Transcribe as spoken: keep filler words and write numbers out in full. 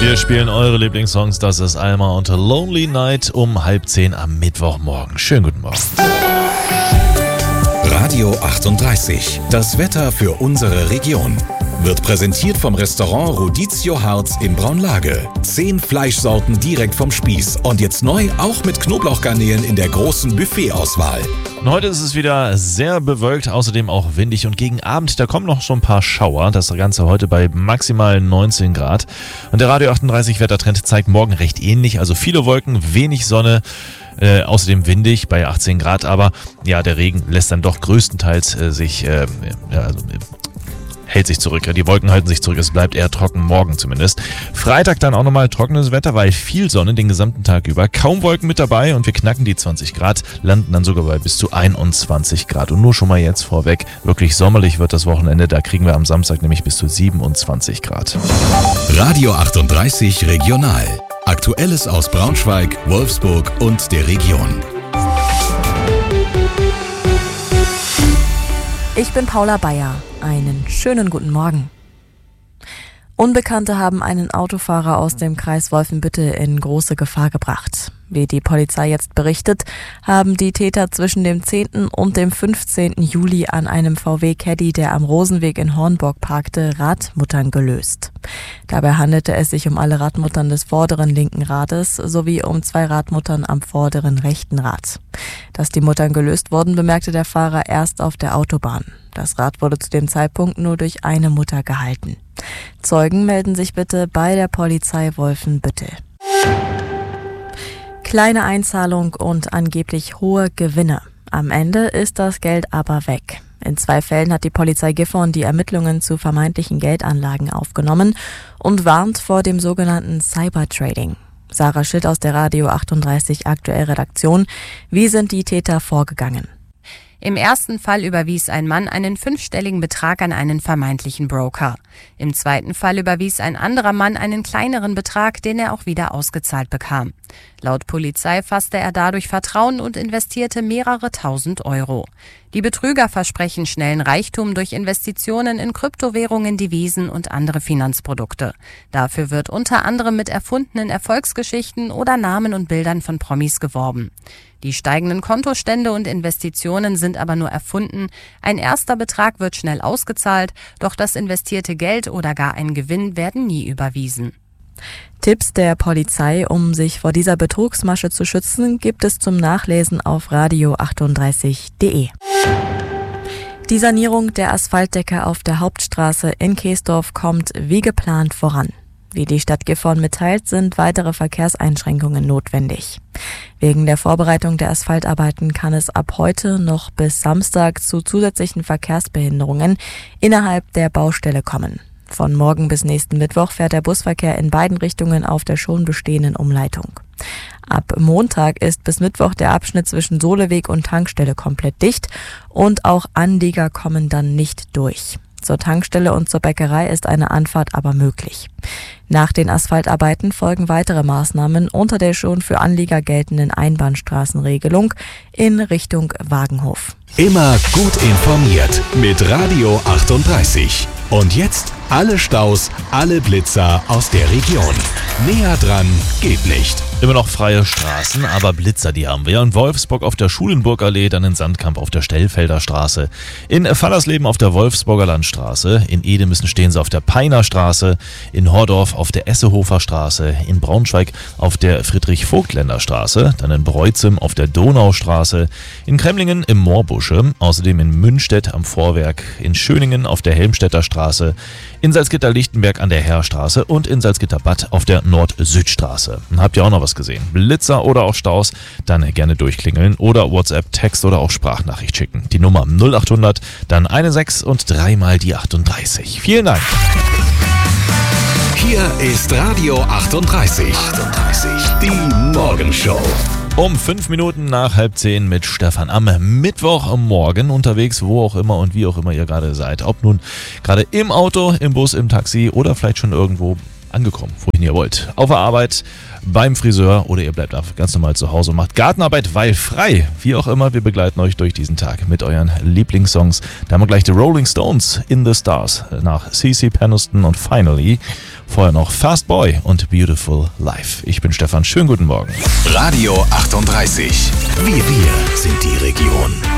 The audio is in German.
Wir spielen eure Lieblingssongs, das ist Alma und Lonely Night um halb zehn am Mittwochmorgen. Schönen guten Morgen. Radio achtunddreißig, das Wetter für unsere Region. Wird präsentiert vom Restaurant Rodizio Harz in Braunlage. Zehn Fleischsorten direkt vom Spieß und jetzt neu auch mit Knoblauchgarnelen in der großen Buffetauswahl. Und heute ist es wieder sehr bewölkt, außerdem auch windig und gegen Abend, da kommen noch so ein paar Schauer. Das Ganze heute bei maximal neunzehn Grad. Und der Radio achtunddreißig Wettertrend zeigt morgen recht ähnlich, also viele Wolken, wenig Sonne. Äh, außerdem windig bei achtzehn Grad, aber ja, der Regen lässt dann doch größtenteils äh, sich, äh, ja, also, äh, hält sich zurück. Die Wolken halten sich zurück, es bleibt eher trocken, morgen zumindest. Freitag dann auch nochmal trockenes Wetter, weil viel Sonne den gesamten Tag über. Kaum Wolken mit dabei und wir knacken die zwanzig Grad, landen dann sogar bei bis zu einundzwanzig Grad. Und nur schon mal jetzt vorweg, wirklich sommerlich wird das Wochenende, da kriegen wir am Samstag nämlich bis zu siebenundzwanzig Grad. Radio achtunddreißig Regional. Aktuelles aus Braunschweig, Wolfsburg und der Region. Ich bin Paula Bayer. Einen schönen guten Morgen. Unbekannte haben einen Autofahrer aus dem Kreis Wolfenbüttel in große Gefahr gebracht. Wie die Polizei jetzt berichtet, haben die Täter zwischen dem zehnten und dem fünfzehnten Juli an einem V W Caddy, der am Rosenweg in Hornburg parkte, Radmuttern gelöst. Dabei handelte es sich um alle Radmuttern des vorderen linken Rades sowie um zwei Radmuttern am vorderen rechten Rad. Dass die Muttern gelöst wurden, bemerkte der Fahrer erst auf der Autobahn. Das Rad wurde zu dem Zeitpunkt nur durch eine Mutter gehalten. Zeugen melden sich bitte bei der Polizei Wolfenbüttel. Kleine Einzahlung und angeblich hohe Gewinne. Am Ende ist das Geld aber weg. In zwei Fällen hat die Polizei Gifhorn die Ermittlungen zu vermeintlichen Geldanlagen aufgenommen und warnt vor dem sogenannten Cybertrading. Sarah Schitt aus der Radio achtunddreißig Aktuell Redaktion. Wie sind die Täter vorgegangen? Im ersten Fall überwies ein Mann einen fünfstelligen Betrag an einen vermeintlichen Broker. Im zweiten Fall überwies ein anderer Mann einen kleineren Betrag, den er auch wieder ausgezahlt bekam. Laut Polizei fasste er dadurch Vertrauen und investierte mehrere tausend Euro. Die Betrüger versprechen schnellen Reichtum durch Investitionen in Kryptowährungen, Devisen und andere Finanzprodukte. Dafür wird unter anderem mit erfundenen Erfolgsgeschichten oder Namen und Bildern von Promis geworben. Die steigenden Kontostände und Investitionen sind aber nur erfunden. Ein erster Betrag wird schnell ausgezahlt, doch das investierte Geld oder gar ein Gewinn werden nie überwiesen. Tipps der Polizei, um sich vor dieser Betrugsmasche zu schützen, gibt es zum Nachlesen auf radio achtunddreißig punkt de. Die Sanierung der Asphaltdecke auf der Hauptstraße in Keesdorf kommt wie geplant voran. Wie die Stadt Gifhorn mitteilt, sind weitere Verkehrseinschränkungen notwendig. Wegen der Vorbereitung der Asphaltarbeiten kann es ab heute noch bis Samstag zu zusätzlichen Verkehrsbehinderungen innerhalb der Baustelle kommen. Von morgen bis nächsten Mittwoch fährt der Busverkehr in beiden Richtungen auf der schon bestehenden Umleitung. Ab Montag ist bis Mittwoch der Abschnitt zwischen Soleweg und Tankstelle komplett dicht und auch Anlieger kommen dann nicht durch. Zur Tankstelle und zur Bäckerei ist eine Anfahrt aber möglich. Nach den Asphaltarbeiten folgen weitere Maßnahmen unter der schon für Anlieger geltenden Einbahnstraßenregelung in Richtung Wagenhof. Immer gut informiert mit Radio achtunddreißig. Und jetzt alle Staus, alle Blitzer aus der Region. Näher dran geht nicht. Immer noch freie Straßen, aber Blitzer, die haben wir. In Wolfsburg auf der Schulenburgallee, dann in Sandkamp auf der Stellfelder Straße. In Fallersleben auf der Wolfsburger Landstraße. In Edemissen stehen sie auf der Peiner Straße. In Hordorf auf der Essehofer Straße. In Braunschweig auf der Friedrich-Vogtländer Straße. Dann in Breuzim auf der Donaustraße. In Kremlingen im Moorbusche. Außerdem in Münstedt am Vorwerk. In Schöningen auf der Helmstedter Straße. In Salzgitter-Lichtenberg an der Heerstraße und in Salzgitter-Bad auf der Nord-Süd-Straße. Habt ihr auch noch was gesehen? Blitzer oder auch Staus? Dann gerne durchklingeln oder WhatsApp, Text oder auch Sprachnachricht schicken. Die Nummer null achthundert, dann eine sechs und dreimal die achtunddreißig. Vielen Dank. Hier ist Radio achtunddreißig. achtunddreißig. Die Morgenshow. Um fünf Minuten nach halb zehn mit Stefan am Mittwochmorgen unterwegs, wo auch immer und wie auch immer ihr gerade seid. Ob nun gerade im Auto, im Bus, im Taxi oder vielleicht schon irgendwo angekommen, wohin ihr wollt. Auf der Arbeit, beim Friseur oder ihr bleibt einfach ganz normal zu Hause und macht Gartenarbeit, weil frei. Wie auch immer, wir begleiten euch durch diesen Tag mit euren Lieblingssongs. Da haben wir gleich die Rolling Stones in the Stars nach C C Peniston und Finally. Vorher noch Fast Boy und Beautiful Life. Ich bin Stefan, schönen guten Morgen. Radio achtunddreißig. Wir, wir sind die Region.